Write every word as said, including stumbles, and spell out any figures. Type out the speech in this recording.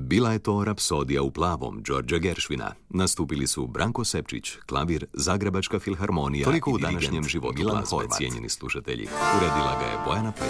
Bila je to Rapsodija u plavom Đorđa Geršvina. Nastupili su Branko Sepčić, klavir, Zagrebačka filharmonija. Toliko u današnjem životu glazbe, cijenjeni slušatelji. Uredila ga je Bojana Petrović.